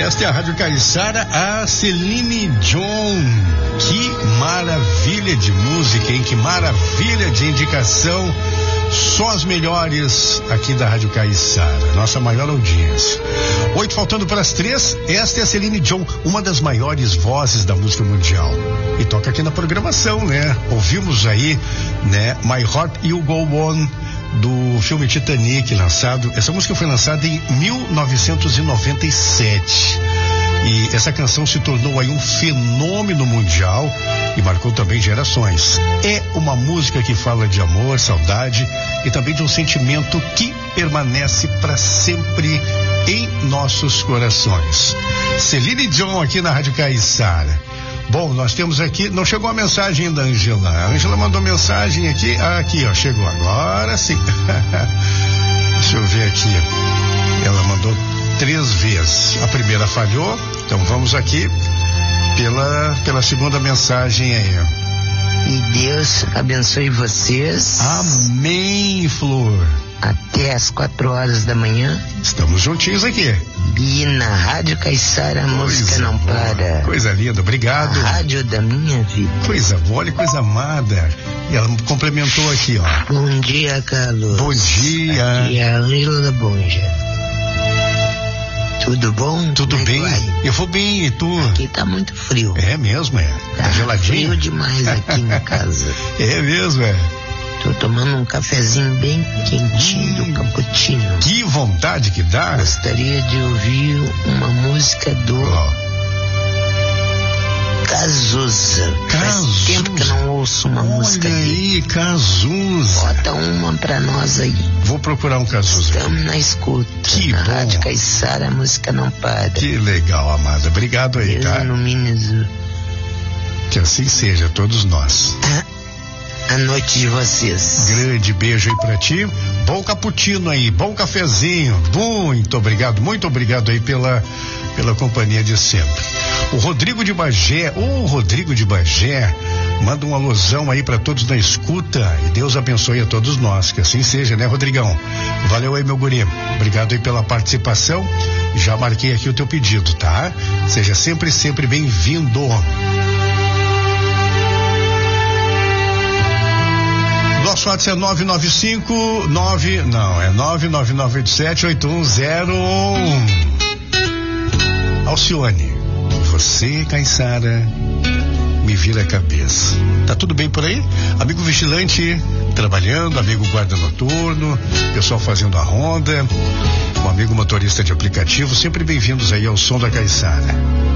Esta é a Rádio Caiçara, a Celine Dion. Que maravilha de música, hein? Que maravilha de indicação. Só as melhores aqui da Rádio Caiçara, nossa maior audiência. 8 faltando para as 3, esta é a Celine Dion, uma das maiores vozes da música mundial. E toca aqui na programação, né? Ouvimos aí, né? My Heart Will Go On, do filme Titanic, lançado. Essa música foi lançada em 1997. E essa canção se tornou aí um fenômeno mundial e marcou também gerações. É uma música que fala de amor, saudade e também de um sentimento que permanece para sempre em nossos corações. Celine Dion aqui na Rádio Caiçara. Bom, nós temos aqui, não chegou a mensagem da Ângela. A Ângela mandou mensagem aqui. Aqui, ó, chegou agora sim. Deixa eu ver aqui. Ela mandou 3 vezes. A primeira falhou, então vamos aqui pela segunda mensagem aí. E Deus abençoe vocês. Amém, Flor. Até às 4 horas da manhã. Estamos juntinhos aqui. E na Rádio Caiçara a música não para. Coisa linda, obrigado. A rádio da minha vida. Coisa boa, olha, coisa amada. E ela complementou aqui, ó. Bom dia, Carlos. Bom dia. Aqui é a Ângela da Bonja. Tudo bom? Tudo bem? Eu vou bem, e tu? Aqui tá muito frio. É mesmo, é? Tá geladinho? Frio demais aqui em casa. É mesmo, é? Tô tomando um cafezinho bem quentinho do cappuccino. Que vontade que dá! Gostaria de ouvir uma música do Cazuza. Faz tempo que eu não ouço uma música dele. Olha aí, Cazuza. Bota uma pra nós aí. Vou procurar um Cazuza. Estamos na escuta. Que na bom. Rádio Caiçara a música não para. Que legal, amada. Obrigado aí, Deus tá? ilumine. Que assim seja, todos nós. A noite de vocês. Grande beijo aí pra ti. Bom cappuccino aí, bom cafezinho. Muito obrigado aí pela companhia de sempre. O Rodrigo de Bagé, Rodrigo de Bagé, manda um alusão aí pra todos na escuta e Deus abençoe a todos nós, que assim seja, né, Rodrigão? Valeu aí, meu guri. Obrigado aí pela participação. Já marquei aqui o teu pedido, tá? Seja sempre bem-vindo. Nosso WhatsApp é 99987-8101. Alcione, você, Caiçara, me vira a cabeça. Tá tudo bem por aí? Amigo vigilante trabalhando, amigo guarda noturno, pessoal fazendo a ronda, um amigo motorista de aplicativo, sempre bem-vindos aí ao som da Caiçara.